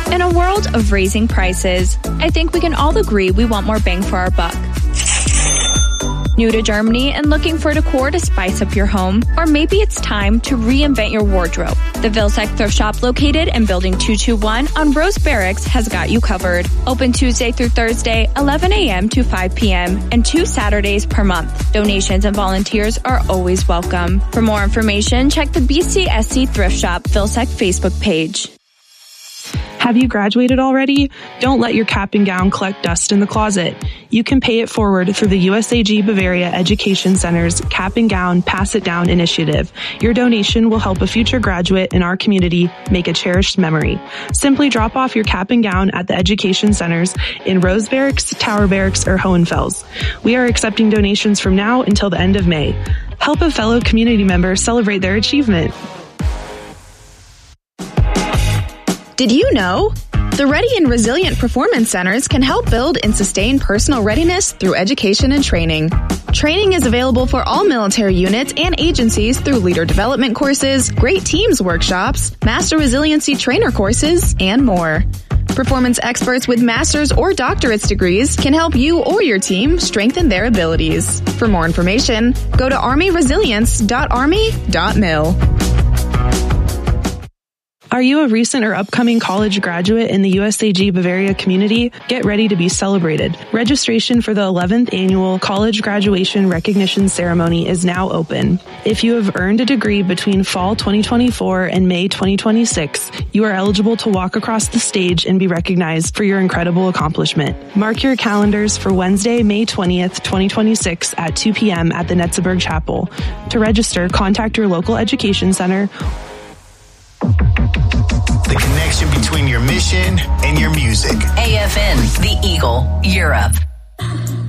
In a world of raising prices, I think we can all agree we want more bang for our buck. New to Germany and looking for decor to spice up your home? Or maybe it's time to reinvent your wardrobe. The Vilsack Thrift Shop, located in Building 221 on Rose Barracks, has got you covered. Open Tuesday through Thursday, 11 a.m. to 5 p.m. and 2 Saturdays per month. Donations and volunteers are always welcome. For more information, check the BCSC Thrift Shop Vilsack Facebook page. Have you graduated already? Don't let your cap and gown collect dust in the closet. You can pay it forward through the USAG Bavaria Education Center's Cap and Gown Pass It Down initiative. Your donation will help a future graduate in our community make a cherished memory. Simply drop off your cap and gown at the education centers in Rose Barracks, Tower Barracks, or Hohenfels. We are accepting donations from now until the end of May. Help a fellow community member celebrate their achievement. Did you know? The Ready and Resilient Performance Centers can help build and sustain personal readiness through education and training. Training is available for all military units and agencies through leader development courses, Great Teams workshops, Master Resiliency Trainer courses, and more. Performance experts with master's or doctorate's degrees can help you or your team strengthen their abilities. For more information, go to armyresilience.army.mil. Are you a recent or upcoming college graduate in the USAG Bavaria community? Get ready to be celebrated. Registration for the 11th annual College Graduation Recognition Ceremony is now open. If you have earned a degree between fall 2024 and May 2026, you are eligible to walk across the stage and be recognized for your incredible accomplishment. Mark your calendars for Wednesday, May 20th, 2026 at 2 p.m. at the Netzeberg Chapel. To register, contact your local education center. The connection between your mission and your music. AFN, The Eagle, Europe.